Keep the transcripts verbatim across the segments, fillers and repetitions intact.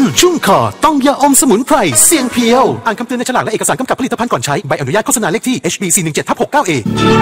ชุ่มคอต้องยาอมสมุนไพรเสียงเพียวอ่านคำเตือนในฉลากและเอกสารกำกับผลิตภัณฑ์ก่อนใช้ใบอนุญาตโฆษณาเลขที่ เอช บี สี่ หนึ่ง เจ็ด ทับ หกเก้า เอ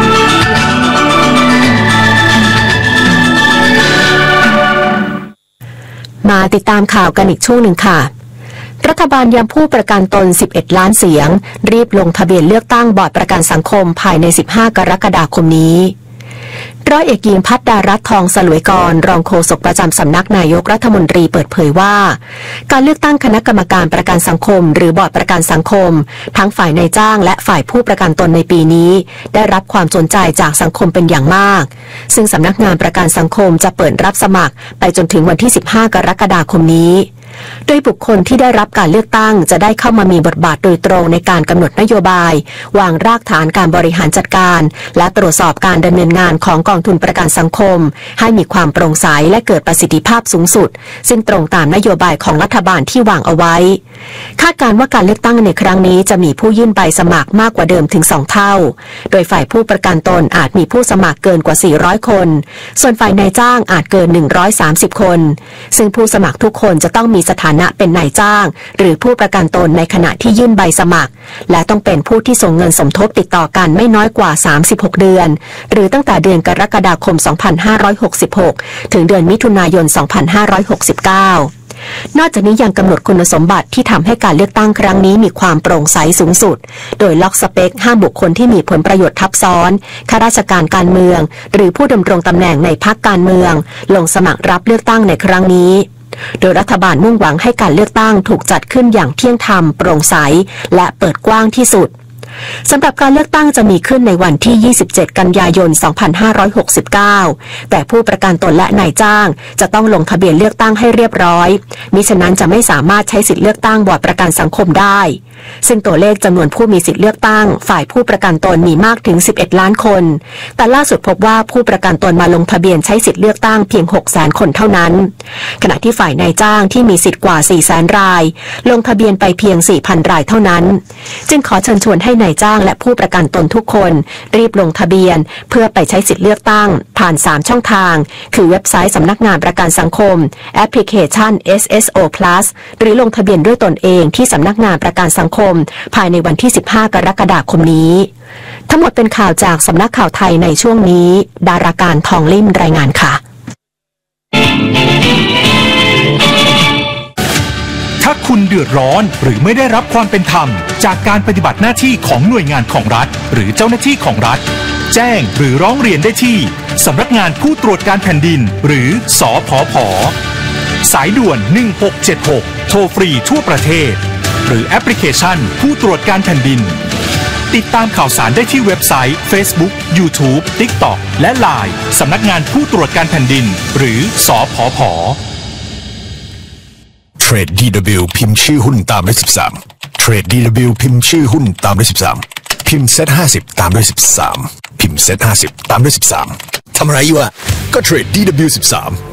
มาติดตามข่าวกันอีกช่วงหนึ่งค่ะรัฐบาลย้ำผู้ประกันตนสิบเอ็ดล้านเสียงรีบลงทะเบียนเลือกตั้งบอร์ดประกันสังคมภายในสิบห้ากรกฎาคมนี้ร้อยเอกหญิงภัทรดารัตน์ทองสลวยกรรองโฆษกประจำสำนักนายกรัฐมนตรีเปิดเผยว่าการเลือกตั้งคณะกรรมการประกันสังคมหรือบอร์ดประกันสังคมทั้งฝ่ายนายจ้างและฝ่ายผู้ประกันตนในปีนี้ได้รับความสนใจจากสังคมเป็นอย่างมากซึ่งสำนักงานประกันสังคมจะเปิดรับสมัครไปจนถึงวันที่สิบห้ากรกฎาคมนี้โดยบุคคลที่ได้รับการเลือกตั้งจะได้เข้ามามีบทบาทโดยตรงในการกำหนดนโยบายวางรากฐานการบริหารจัดการและตรวจสอบการดำเนินงานของกองทุนประกันสังคมให้มีความโปร่งใสและเกิดประสิทธิภาพสูงสุดซึ่งตรงตามนโยบายของรัฐบาลที่วางเอาไว้คาดการณ์ว่าการเลือกตั้งในครั้งนี้จะมีผู้ยื่นใบสมัครมากกว่าเดิมถึงสองเท่าโดยฝ่ายผู้ประกันตนอาจมีผู้สมัครเกินกว่าสี่ร้อยคนส่วนฝ่ายนายจ้างอาจเกินหนึ่งร้อยสามสิบคนซึ่งผู้สมัครทุกคนจะต้องมีสถานะเป็นนายจ้างหรือผู้ประกันตนในขณะที่ยื่นใบสมัครและต้องเป็นผู้ที่ส่งเงินสมทบติดต่อกันไม่น้อยกว่าสามสิบหกเดือนหรือตั้งแต่เดือนกรกฎาคมสองพันห้าร้อยหกสิบหกถึงเดือนมิถุนายนสองพันห้าร้อยหกสิบเก้านอกจากนี้ยังกำหนดคุณสมบัติที่ทำให้การเลือกตั้งครั้งนี้มีความโปร่งใสสูงสุดโดยล็อกสเปคห้ามบุคคลที่มีผลประโยชน์ทับซ้อนข้าราชการการเมืองหรือผู้ดำรงตำแหน่งในพรรคการเมืองลงสมัครรับเลือกตั้งในครั้งนี้โดยรัฐบาลมุ่งหวังให้การเลือกตั้งถูกจัดขึ้นอย่างเที่ยงธรรมโปร่งใสและเปิดกว้างที่สุดสำหรับการเลือกตั้งจะมีขึ้นในวันที่ยี่สิบเจ็ดกันยายนสองพันห้าร้อยหกสิบเก้าแต่ผู้ประกันตนและนายจ้างจะต้องลงทะเบียนเลือกตั้งให้เรียบร้อยมิฉะนั้นจะไม่สามารถใช้สิทธิเลือกตั้งบอร์ดประกันสังคมได้ซึ่งตัวเลขจำนวนผู้มีสิทธิเลือกตั้งฝ่ายผู้ประกันตนมีมากถึงสิบเอ็ดล้านคนแต่ล่าสุดพบว่าผู้ประกันตนมาลงทะเบียนใช้สิทธิเลือกตั้งเพียง หกแสน คนเท่านั้นขณะที่ฝ่ายนายจ้างที่มีสิทธิ์กว่า สี่แสน รายลงทะเบียนไปเพียง สี่พัน รายเท่านั้นจึงขอเชิญชวนให้นายจ้างและผู้ประกันตนทุกคนรีบลงทะเบียนเพื่อไปใช้สิทธิเลือกตั้งผ่านสามช่องทางคือเว็บไซต์สำนักงานประกันสังคมแอปพลิเคชัน เอส เอส โอ Plus หรือลงทะเบียนด้วยตนเองที่สำนักงานประกันสังคมภายในวันที่สิบห้ากรกฎาคมนี้ทั้งหมดเป็นข่าวจากสำนักข่าวไทยในช่วงนี้ดาราการทองลิ่มรายงานค่ะถ้าคุณเดือดร้อนหรือไม่ได้รับความเป็นธรรมจากการปฏิบัติหน้าที่ของหน่วยงานของรัฐหรือเจ้าหน้าที่ของรัฐแจ้งหรือร้องเรียนได้ที่สำนักงานผู้ตรวจการแผ่นดินหรือสผผ.สายด่วนหนึ่งหกเจ็ดหกโทรฟรีทั่วประเทศหรือแอปพลิเคชันผู้ตรวจการแผ่นดินติดตามข่าวสารได้ที่เว็บไซต์ Facebook YouTube TikTok และ ไลน์ สำนักงานผู้ตรวจการแผ่นดินหรือสผผ. เทรด ดี ดับเบิลยู พิมพ์ชื่อหุ้นตามด้วยสิบสามเทรด ดี ดับเบิลยู พิมพ์ชื่อหุ้นตามด้วยสิบสามพิมพ์เซ็ตห้าสิบตามด้วยสิบสามพิมพ์เซ็ตห้าสิบตามด้วยสิบสามทำอะไรอยู่อ่ะก็เทรด ดี ดับเบิลยู สิบสาม